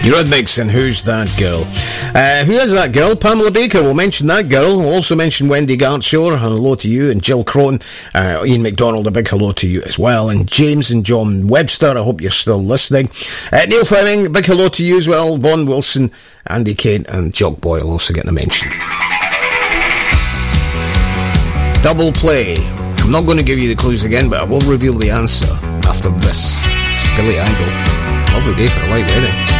Eurythmics and Who's That Girl? Who is that girl? Pamela Baker. We'll mention that girl. We'll also mention Wendy Gartshaw. Hello to you. And Jill Cronin. Ian McDonald, a big hello to you as well. And James and John Webster, I hope you're still listening. Neil Fleming, big hello to you as well. Vaughan Wilson, Andy Kane and Jock Boyle also getting a mention. Double play. I'm not going to give you the clues again, but I will reveal the answer after this. It's Billy Idol. Lovely day for a light wedding.